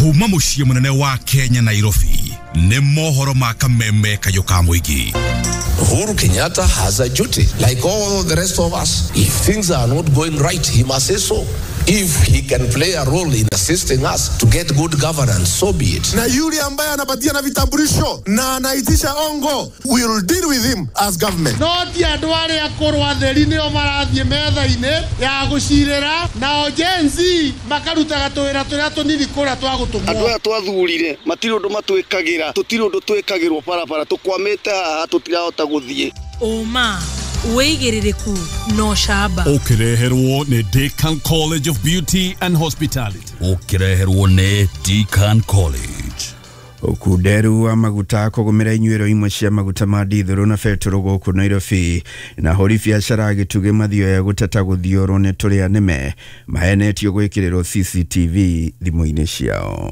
Kuma muciĩ munene wa Kenya Nairobi, nĩ mohoro ma kameme kayo ka mũingĩ. Uhuru Kenyatta has a duty, like all the rest of us. If things are not going right, he must say so. If he can play a role in assisting us to get good governance, so be it. Na yule ambaye anapatia na vitambulisho na anaitisha ongo, we will deal with him as government. Noti andu ari akorwa theri nio marathie metha-ine ya gucirira na ojenzi makaruta gatwira turia tunini kura twa gutumwo. Andu aya twathurire matiri undu matwikagira, tutiri undu twikagirwo parapara tukwamite haha tutirahota guthie. Oma Weigiririku no shaba. Ukireherwo ni Deakin College of Beauty and Hospitality. Ukireherwo ni Deakin College. Okuderu wa maguta kugumira inywero imwe cia maguta ma dithero na fetoro goku Nairobi na hori biashara agituge mathio ya gutata guthioro ne turi aneme mahenetio gwikiriro CCTV thimo-ini ciao.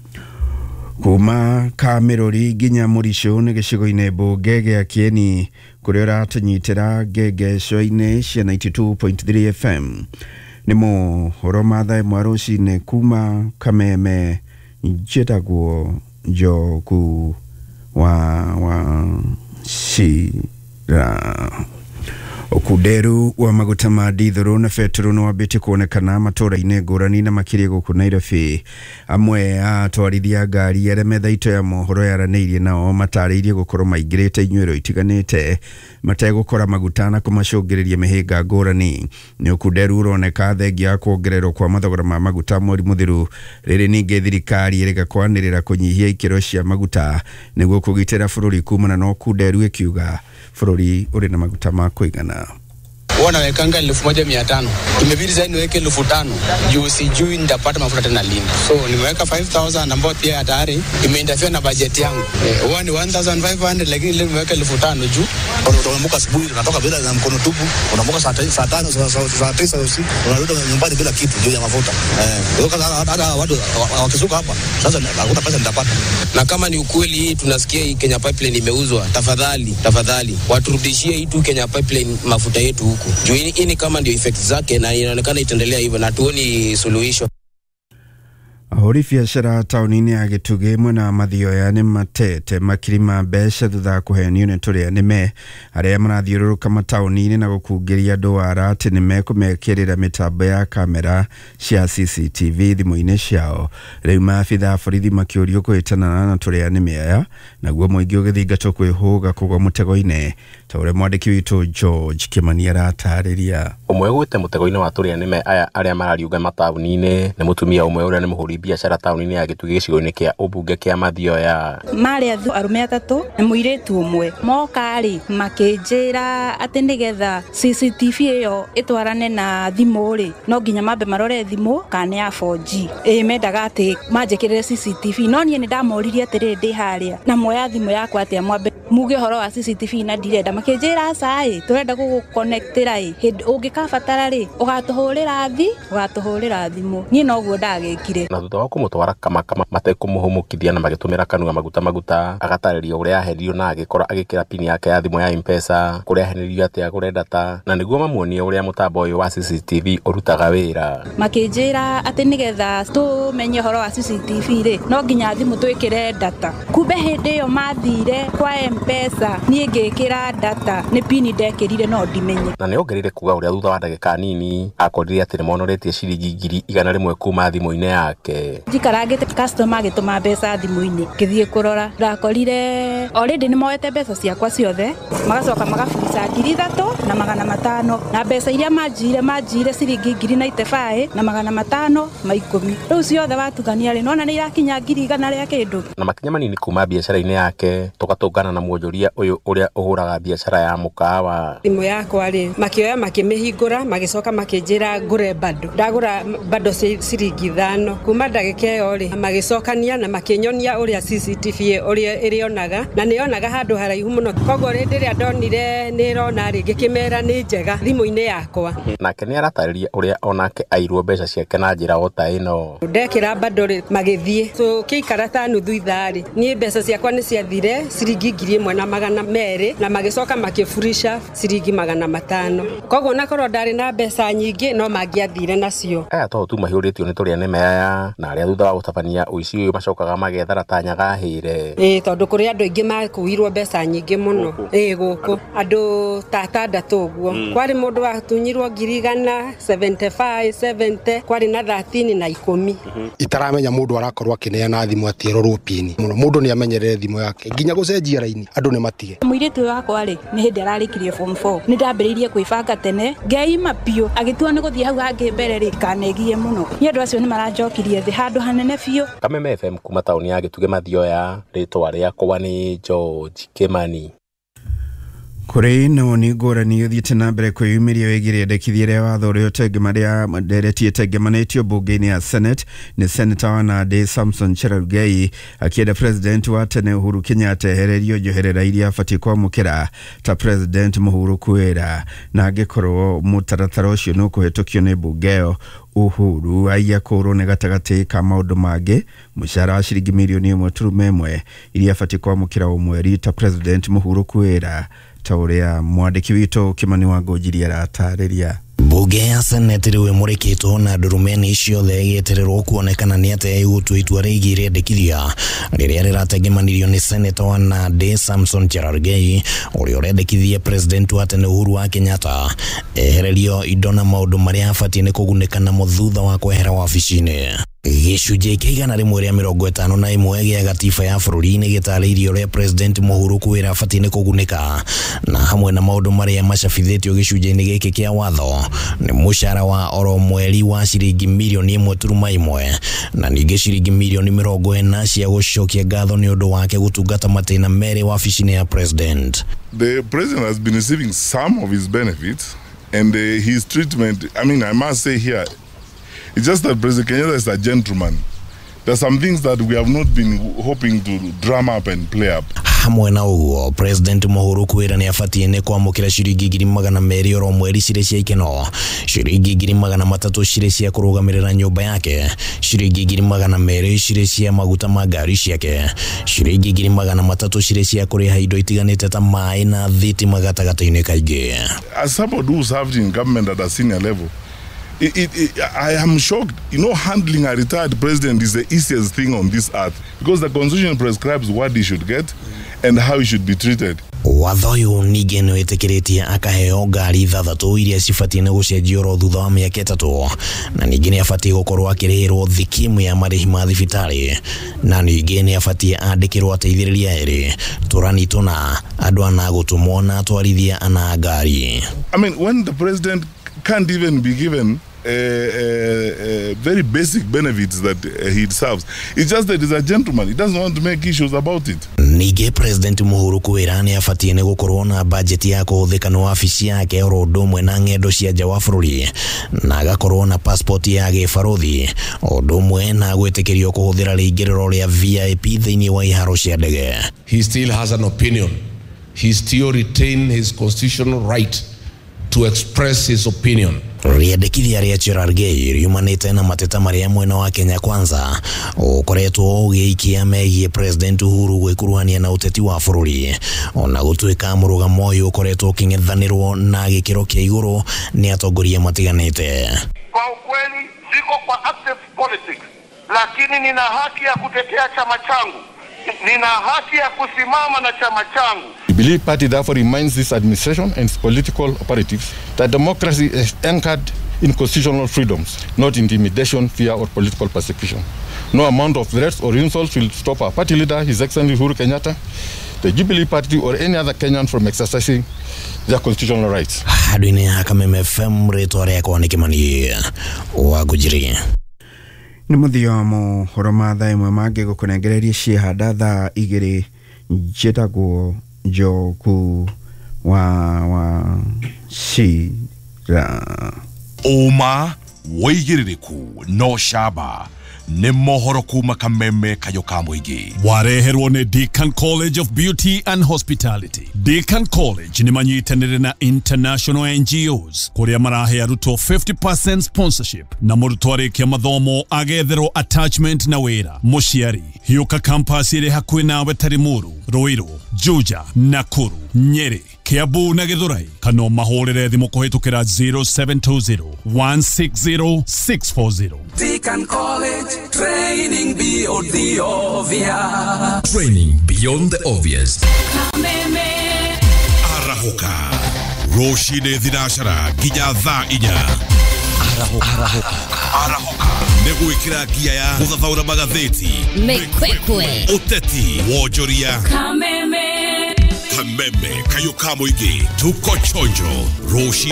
Kuma kamerori ginya murisho ne gicigo-ine bunge gya Kieni kuria ratanyitira gegesho-ine cia 92.3 FM nimo horomatha mwaroci-ine kuma Kameme njitagwo Njogu wa Shira. Okuderu wa maguta ma dithero na fetoro no wabite kuonekana matura-ine ngurani na makiria guku Nairobi. Amwe atwarithia ngari aria methaito ya mohoro yaraneirie nao matariirie gukorwo maingirite inywero itiganite mategukora maguta na kumacungiriria mihinga ngurani. Ni okuderu uroneka thengia kuongererwo kwa mathogora ma maguta mweri muthiru riri ningi thirikari irega kwanirira kunyihia ikiro cia maguta niguo kugitira bururi kumana na okuderu ikiuga bururi uri na maguta ma kuigana. Wana wekanga 1500 imebidi zaidi niweke 5000 juu sijui nitapata mafuta tena lini, so nimeweka 5000 ambayo pia tayari imeinterfere na budget yangu. Huwa ni 1500 lakini leo nimeweka 5000 juu unaamka asubuhi unatoka bila na mkono tupu, unaamka saa 5 saa 9 usiku unarudi nyumbani bila kitu juu ya mafuta. Hata watu wakisuka hapa sasa hakuna pesa nitapata. Na kama ni ukweli hii tunasikia hii Kenya Pipeline imeuzwa, tafadhali waturudishie hii tu Kenya Pipeline mafuta yetu huko. Juu hii kama ndio effect zake na inaonekana itaendelea hivyo na tuoni suluhisho. Ahori biashara taunini ya Gituge mwena mathio ya ni matete makirima mbeca thutha kuhenio ni turi anime aria marathiururuka mataunini na gukungiria andu arati ni mekumekirira mitambo ya kamera cia CCTV thimo-ini ciao. Riu maabitha borithi makiurio kuhitana na turi anime aya naguo muingi ugithingatwo kwihuga kugwa mutego-ini ta uria mwandiki witu George Kimani aratariria. Umwe gwite mutego-ini wa turi anime aya aria marariuga matauni-ini ni mutumia umwe uria ni muhuri biashara tauni-ini ya Gituge gicigo-ini kia ubunge kia Mathioya. Mari arume atatu ni muiretu umwe mokari makinjira ati nigetha CCTV iyo itwarane na thimu ri no nginya mambe marore thimu kana ya 4G mendaga ati manjekirire CCTV no nie ni ndamoririe atiri ndi haria na moya thimu yakwa ati mwambe muge horo wa CCTV na ndirenda makinjira sai turenda guguconnectira hindi ungikabatara ri ugatuhurira thimu nie noguo ndagekire na thutha wa kumutwara kama matekumuhumukithia na magitumira kanua maguta agataririo uria aheririo na agikora agikira pini yake ya thimu ya M-Pesa kuria aheririo ati agure data na niguo mamuonie uria mutambo uyu wa CCTV urutaga wira. Makinjira ati nigetha tumenye horo wa CCTV ri no nginya thimu twikire data kumbe hindi yo mathire kwa M-Pesa nie ngikira data ni pini ndekirire no ndimenye na niongerire kuga uria thutha wa ndagika nini akorire ati ni monoretie ciringi 100 kuma thimu-ini yake. Jikaragite customer agituma mbeca thimu-ini ngithie kurora ndakorire already ni moete mbeca ciakwa ciothe magacoka magafuisa 3000 na 500 na mbeca iria manjire ciringi 95 na 510 riu ciothe watugania ri nona ni irakinya 100 ria kindu na makinya manini kuma biashara-ini yake tugatungana na muonjoria uyu uria uhuraga biashara ya mukawa. Thimu yakwa ri makioya makimihingura magicoka makinjira ngure bado ndagura bado ciringi 5 kuma ndagika iyo ri magicokania na makinyonia uria CCTV uria irionaga na nionaga handu haraihu muno koguo rindi ria ndonire ni irona ringi kimera ni njega thimu-ini yakwa nake ni aratariria uria onake airwo mbeca ciake na njira ota ino ndekira bado ri magithie so kiikara ta nuthu ithari ni mbeca ciakwa ni ciathire ciringi 1,200 na magicoka makifurisha ciringi 500. Koguo nakorwo ndari na mbeca nyingi no mangiathire nacio. Aya to tu mahiuritio ni turi neme aya na aria thutha wa gutabania uici uyu macokaga magethara tanyaga hire. Tondu kuri andu aingi makuirwo mbeca nyingi muno. Guku andu tatandatu uguo. Kwari mundu watunyirwo 175 70 kwari na 13 na 10. Itaramenya mundu arakorwo akineana thimu atirorwo pini. Mundu ni amenyerere thimu yake. Nginya gucenjia raini andu ni matige. Muiritu wakwa ri ni hindi ararikirie form 4. Ni ndambiririe kwibanga tene. Ngeima pio agitua ni guthie hau hangi mbere ri kanegie muno. Ni andu acio ni maranjokirie thi handu hanene pio. Kameme FM kuma tauni ya Gituge Mathioya ritwa riakwa ni George Kimani. Kuri no ni ngurani uthiite na mbere kwiyumiria wigire ndekithia ria watho rio tegema ria nderetie tegemanitio bunge-ini ya Senate ni Senator wa Nandi Samson Cherargei akienda President wa tene Uhuru Kenyatta ehererio njoherera iria abatie kwamukira ta President Uhuru kwira na angikorwo mutaratara ucio no kuhetũkio ni bunge Uhuru aya kũrwo nĩ gatagati ka maũndũ mangĩ mũcara wa ciringi mirioni 1.1 iria abatie kwamukira o mweri ta President Uhuru kwira ta uria mwandiki witu Kimani Wangũnjiri aratarĩria. Bunge ya Senate riwe mũrĩkĩtwo na ndurumeni ciothe igĩetererwo kuonekana nĩ atĩa igũtua itua rĩgiĩ rĩendekithia rĩrĩa rĩrategemanirio nĩ Senator wa Nandi Samson Cherargei ũrĩa ũrendekithia President wa tene Uhuru wa Kenyatta ehererio indo na maũndũ marĩa abatie nĩ kũgunĩka namo thutha wa kwehera wabici-inĩ. Gĩcunjĩ kĩa 151 gĩa gatiba ya bũrũri nĩ gĩtarĩirie ũrĩa President Uhuru kwĩra abatie nĩ kũgunĩka na hamwe na maũndũ marĩa macabithĩtio gĩcunjĩ-inĩ gĩkĩ kĩa watho nĩ mũcara wa oro mweri wa ciringi mirioni 1.1 na ningĩ ciringi mirioni 40 cia gũcokia ngatho nĩ ũndũ wake gũtungata matĩna merĩ wabici-inĩ ya President. The President has been receiving some of his benefits and his treatment, I mean, I must say here, it's just that President Kenyatta is a gentleman. There's some things that we have not been hoping to drum up and play up. Hamwe na uguo, President Uhuru kwĩra nĩ abatie nĩ kwamũkĩra ciringi 200,000 oro mweri cirĩ cia ikeno, ciringi 300,000 cirĩ cia kũrũgamĩrĩra nyũmba yake, ciringi 200,000 cirĩ cia maguta ma ngari ciake, ciringi 200,000 cirĩ cia kũrĩha indo itiganĩte ta maĩ na thitima gatagatĩ-inĩ kaingĩ. As somebody who served in government at a senior level, I am shocked. You know, handling a retired president is the easiest thing on this earth because the constitution prescribes what he should get and how he should be treated. Watho ũyũ ningĩ nĩ wĩtĩkĩrĩtie akaheo ngari 3 iria cibatie nĩ gũcenjio oro thutha wa mĩaka 3 na ningĩ nĩ abatie gũkorwo akĩrĩhĩrwo thikimu ya marĩhi ma thibitarĩ na ningĩ nĩ abatie andĩkĩrwo ateithĩrĩria erĩ Tũrani Tũna andũ ana gũtũmwo na atwarithia ana ngari. I mean, when the president can't even be given very basic benefits that he deserves. It's just that he's a gentleman. He doesn't want to make issues about it. Ningĩ President Uhuru kwĩra nĩ abatie nĩ gũkorwo na budget ya kũhũthĩka na wabici yake oro ũndũ ũmwe na ng'endo cia nja wa bũrũri na agakorwo na passport ya gĩbarũthi ũndũ ũmwe na gwĩtĩkĩrio kũhũthĩra rĩingĩrĩro rĩa VIP thĩinĩ wa iharo cia ndege. He still has an opinion. He still retains his constitutional right to express his opinion. Rĩendekithia rĩa Cherargei riumanĩte na mateta marĩa mwena wa Kenya Kwanza ũkoretwo ũgĩikia megiĩ President Uhuru gwĩkuruhania na ũteti wa bũrũri ona gũtuĩka mũrũgamo ũyũ ũkoretwo ũkĩng'ethanĩrwo na gĩkĩro kĩa igũrũ nĩ atongoria matiganĩte. Kwa ukweli siko kwa active politics, lakini nina haki ya kutetea chama changu. Nina haki ya kusimama na chama changu. The Jubilee Party therefore reminds this administration and its political operatives that democracy is anchored in constitutional freedoms, not intimidation, fear or political persecution. No amount of threats or insults will stop our party leader, His Excellency Uhuru Kenyatta, the Jubilee Party or any other Kenyan from exercising their constitutional rights. Hadwini Kameme FM rĩtwa rĩakwa nĩ Kimani Wangũnjiri. Nĩ mũthia wa mohoro ma thaa ĩmwe mangĩ gũkũnengereria ciĩhanda thaa 2 njĩtagwo Njoku wa Shira. Ũma, wĩigĩrĩrĩku no camba nĩ mohoro kuma Kameme Kayoka Muingi. Wareherwo nĩ Deakin College of Beauty and Hospitality. Deakin College nĩ manyitanĩre na international NGOs kuria marahe arutwo 50% sponsorship na mũrutwo arĩkia mathomo agetherwo attachment na wĩra. Mũciari hiũka campus ĩrĩ hakuhĩ nawe Tarimuru, Ruiru, Juja, Nakuru, Nyeri, Kiambu na Githurai. Kana mahorere thimũ kũhĩtũkĩra 0720 160 640. Deakin College, training beyond the obvious. Training beyond the obvious. Arahoka Roshide Dinashara Gija Tha Inya. Arahoka Neguikira Gia ya Kuthathaura magatheti Mekwekwe Uteti Wojoria Kameme Kayoka Muingi Tuko chonjo Roshi